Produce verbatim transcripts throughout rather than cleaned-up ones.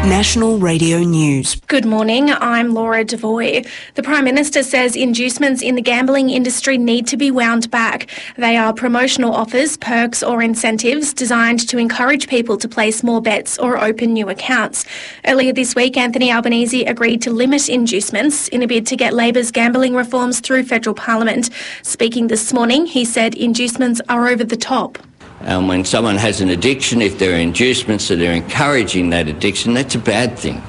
National Radio News. Good morning, I'm Laura Devoy. The Prime Minister says inducements in the gambling industry need to be wound back. They are promotional offers, perks or incentives designed to encourage people to place more bets or open new accounts. Earlier this week, Anthony Albanese agreed to limit inducements in a bid to get Labor's gambling reforms through federal Parliament. Speaking this morning, he said inducements are over the top. And when someone has an addiction, if there are inducements that are encouraging that addiction, that's a bad thing.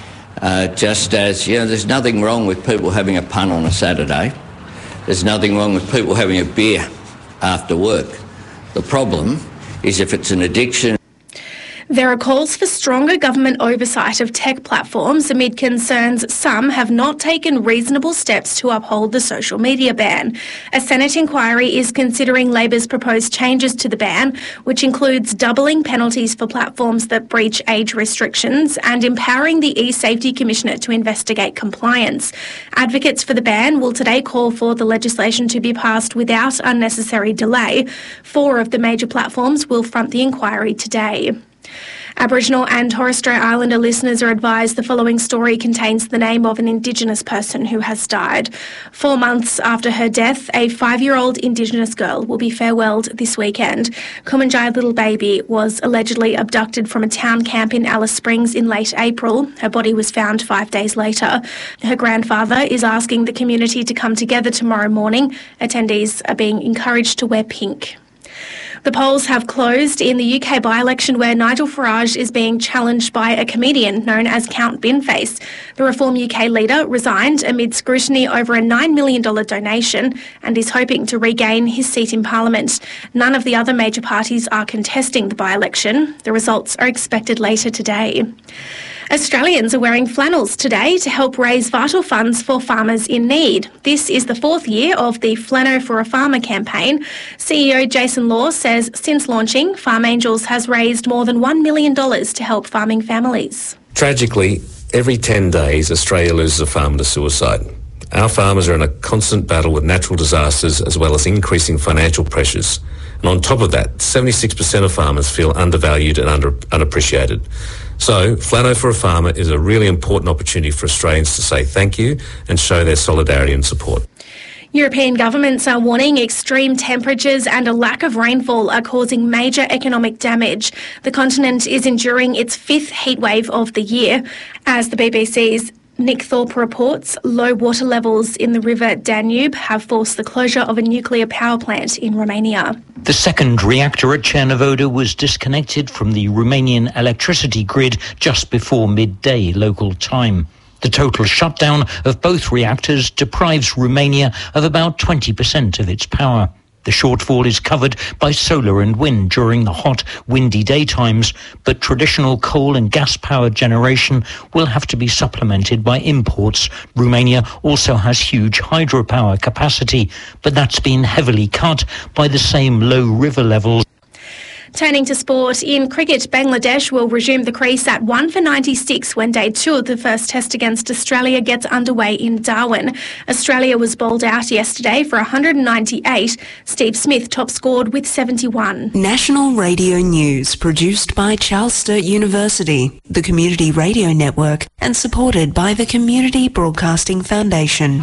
Uh, just as, you know, there's nothing wrong with people having a punt on a Saturday. There's nothing wrong with people having a beer after work. The problem is if it's an addiction. There are calls for stronger government oversight of tech platforms amid concerns some have not taken reasonable steps to uphold the social media ban. A Senate inquiry is considering Labor's proposed changes to the ban, which includes doubling penalties for platforms that breach age restrictions and empowering the e-Safety Commissioner to investigate compliance. Advocates for the ban will today call for the legislation to be passed without unnecessary delay. Four of the major platforms will front the inquiry today. Aboriginal and Torres Strait Islander listeners are advised the following story contains the name of an Indigenous person who has died. Four months after her death, a five-year-old Indigenous girl will be farewelled this weekend. Kumanjai Little Baby was allegedly abducted from a town camp in Alice Springs in late April. Her body was found five days later. Her grandfather is asking the community to come together tomorrow morning. Attendees are being encouraged to wear pink. The polls have closed in the U K by-election where Nigel Farage is being challenged by a comedian known as Count Binface. The Reform U K leader resigned amid scrutiny over a nine million dollars donation and is hoping to regain his seat in Parliament. None of the other major parties are contesting the by-election. The results are expected later today. Australians are wearing flannels today to help raise vital funds for farmers in need. This is the fourth year of the Flano for a Farmer campaign. C E O Jason Law says since launching, Farm Angels has raised more than one million dollars to help farming families. Tragically, every ten days, Australia loses a farmer to suicide. Our farmers are in a constant battle with natural disasters as well as increasing financial pressures. And on top of that, seventy-six percent of farmers feel undervalued and under, unappreciated. So, Flano for a Farmer is a really important opportunity for Australians to say thank you and show their solidarity and support. European governments are warning extreme temperatures and a lack of rainfall are causing major economic damage. The continent is enduring its fifth heatwave of the year. As the B B C's Nick Thorpe reports, low water levels in the river Danube have forced the closure of a nuclear power plant in Romania. The second reactor at Cernavodă was disconnected from the Romanian electricity grid just before midday local time. The total shutdown of both reactors deprives Romania of about twenty percent of its power. The shortfall is covered by solar and wind during the hot, windy daytimes, but traditional coal and gas power generation will have to be supplemented by imports. Romania also has huge hydropower capacity, but that's been heavily cut by the same low river levels. Turning to sport, in cricket, Bangladesh will resume the crease at one for ninety-six when day two of the first test against Australia gets underway in Darwin. Australia was bowled out yesterday for one hundred ninety-eight. Steve Smith top scored with seventy-one. National Radio News, produced by Charles Sturt University, the Community Radio Network, and supported by the Community Broadcasting Foundation.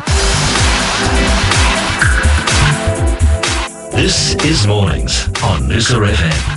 This is Mornings on Noosa F M.